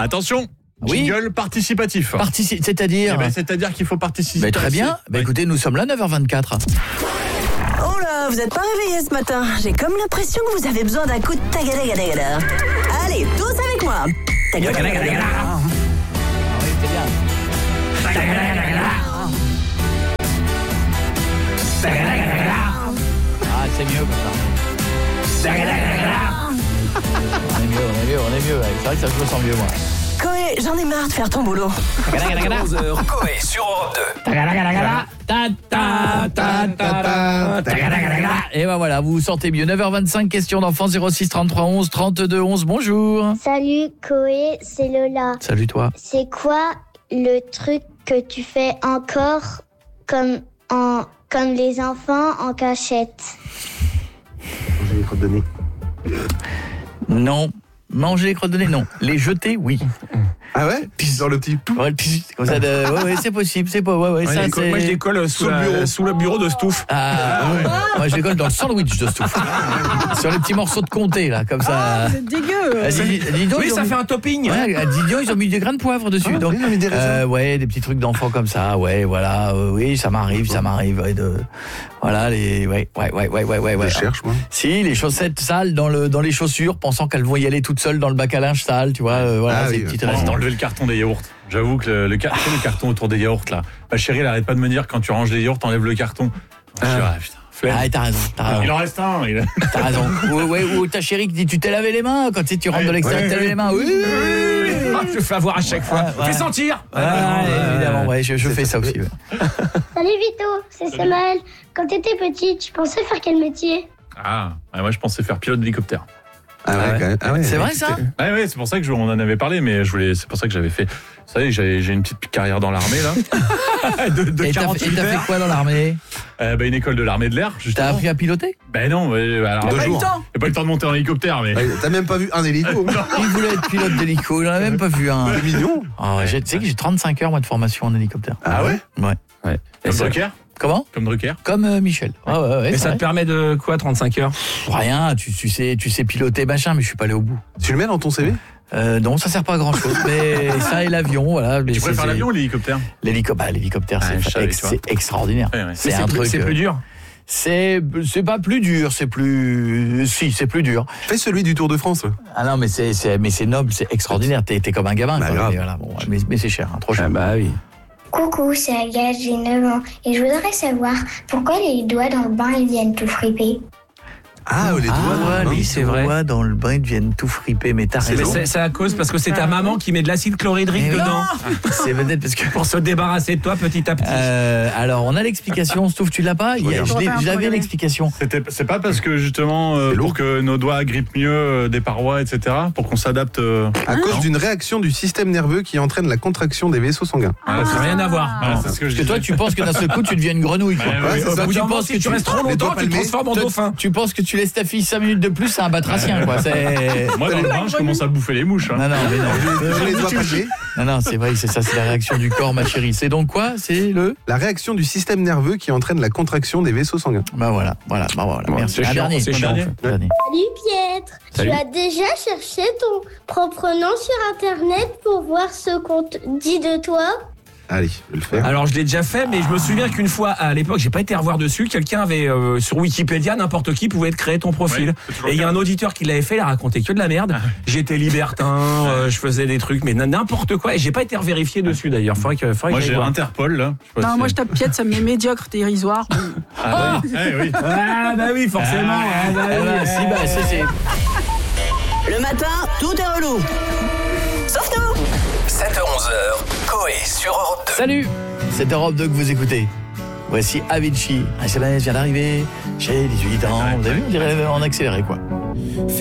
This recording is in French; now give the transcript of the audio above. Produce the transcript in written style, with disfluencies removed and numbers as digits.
Attention, Oui. jingle participatif. C'est-à-dire C'est-à-dire qu'il faut participer. Très bien. Écoutez, nous sommes là 9h24. Oh là, vous êtes pas réveillés ce matin. J'ai comme l'impression que vous avez besoin d'un coup de tagada-gada-gada. Allez, tous avec moi. Tagada-gada-gada. Oui, c'est bien. Ah, c'est mieux comme ça. On est mieux. Ouais. C'est vrai que ça je me sens mieux, moi. Koé, j'en ai marre de faire ton boulot. 11h, Koé sur Europe 2. Et ben voilà, vous vous sentez mieux. 9h25, question d'enfant 06 33 11 32 11. Bonjour. Salut Koé, c'est Lola. Salut toi. C'est quoi le truc que tu fais encore comme les enfants en cachette? J'ai les crottes de nez. Non. Manger les crottes de nez, non. Les jeter, oui. Ah ouais? Pisse dans le petit tout. Ouais, comme ça ouais, c'est possible, c'est pas ouais, ça c'est. Moi je décolle sous le bureau de Stouff. Moi je décolle dans le sandwich de Stouff. Sur les petits morceaux de comté là, comme ça. C'est dégueu. Oui, ça fait un topping. Ouais, à Didion, ils ont mis des grains de poivre dessus. Donc ils ont mis des raisins. ouais, des petits trucs d'enfants comme ça. Ouais, voilà, oui, ça m'arrive ouais, voilà les ouais. Je cherche moi. Si, les chaussettes sales dans les chaussures, pensant qu'elles vont y aller toutes seules dans le bac à linge sale, tu vois, voilà, ces petites raisons. Enlever le carton des yaourts. J'avoue que le carton autour des yaourts là. Ma chérie, elle arrête pas de me dire quand tu ranges les yaourts, t'enlèves le carton. Je dis, putain, flemme. Ah, t'as raison. Il en reste un. T'as raison. Ou ta chérie qui dit tu t'es lavé les mains quand tu rentres de l'extérieur, t'as lavé les mains. Oui. Je fais avoir à chaque fois. Fais sentir. Évidemment, ouais, je fais ça aussi. Ouais. Salut Vito, c'est Samaël. Quand t'étais petit, tu pensais faire quel métier? Moi je pensais faire pilote d'hélicoptère. Ah ouais, quand même. Ah ouais, c'est vrai ça? Ouais, c'est pour ça que on en avait parlé, mais c'est pour ça que j'avais fait. Vous savez, j'ai une petite carrière dans l'armée là. de Et t'as 48 fait quoi dans l'armée? Une école de l'armée de l'air. T'as appris à piloter? Non, alors 2 jours. J'ai pas eu le temps de monter en hélicoptère, mais. T'as même pas vu un hélico? Il voulait être pilote d'hélico, il en a même pas vu un. C'est mignon. Tu sais que j'ai 35 heures moi de formation en hélicoptère. Ah ouais? Ouais. Comme Drucker? Comment? Comme Drucker? Comme Michel. Ouais, Et ça te permet de quoi 35 heures? Rien, tu sais piloter machin, mais je suis pas allé au bout. Tu le mets dans ton CV? Non, ça sert pas à grand chose, mais ça et l'avion, voilà. Tu préfères l'avion ou l'hélicoptère? L'hélicoptère, c'est extraordinaire. Ouais. C'est un truc. C'est plus dur. C'est pas plus dur, c'est plus dur. Fais celui du Tour de France. Ah non, mais c'est noble, c'est extraordinaire. T'es comme un gamin. Bah, quoi. grave. Mais, voilà, mais c'est cher, trop cher. Bah oui. Coucou, c'est Agathe, j'ai 9 ans. Et je voudrais savoir pourquoi les doigts dans le bain ils viennent tout friper. Ah, les doigts. Oui, c'est vrai. doigts dans le bain, ils deviennent tout friper, mais t'as raison. C'est à cause parce que c'est ta maman qui met de l'acide chlorhydrique dedans. C'est peut-être parce que Pour se débarrasser de toi petit à petit. alors on a l'explication, Stouff, tu l'as pas? J'avais l'explication. C'est pas parce que justement pour que nos doigts grippent mieux des parois, etc. Pour qu'on s'adapte. À cause d'une réaction du système nerveux qui entraîne la contraction des vaisseaux sanguins. Ça n'a rien à voir. Voilà, c'est ce que je Parce que toi, disais. tu penses que d'un seul coup, tu deviens une grenouille. Quoi. Ouais, c'est ça. Ou tu Ou penses que tu restes trop les doigts longtemps, tu te palmés. transformes en dauphin. Tu penses que tu laisses ta fille 5 minutes de plus, c'est un batracien, quoi. Moi, dans le bain, je commence à bouffer les mouches. Non, mais non. J'ai les doigts palmés. Non, c'est vrai, c'est ça, c'est la réaction du corps, ma chérie. C'est donc quoi? C'est La réaction du système nerveux qui entraîne la contraction des vaisseaux sanguins. Bah voilà. Merci. c'est Un chiant, dernier. c'est chiant. Dernier. Salut Pietre, Salut. tu as déjà cherché ton propre nom sur internet pour voir ce qu'on dit de toi? Allez, je vais le faire. Alors je l'ai déjà fait, mais je me souviens qu'une fois à l'époque, j'ai pas été revoir dessus. Quelqu'un avait sur Wikipédia, n'importe qui pouvait te créer ton profil. Ouais, c'est toujours Et il y a le un cas. auditeur qui l'avait fait, il a raconté que de la merde. J'étais libertin, je faisais des trucs, mais n'importe quoi. Et j'ai pas été revérifié dessus d'ailleurs. Faudrait que Moi, j'aille j'ai voir. Interpol là. Je sais pas Non, si- moi je tape Piette, ça me met médiocre, dérisoire. Ah oui. Ah bah oui, forcément. C'est Le matin, tout est relou. Sauf nous. 7h-11h, Koé sur Europe 2. Salut, c'est Europe 2 que vous écoutez. Voici Avicii. Un SMS vient d'arriver. J'ai 18 ans. Vous avez vu, on dirait en accéléré, quoi.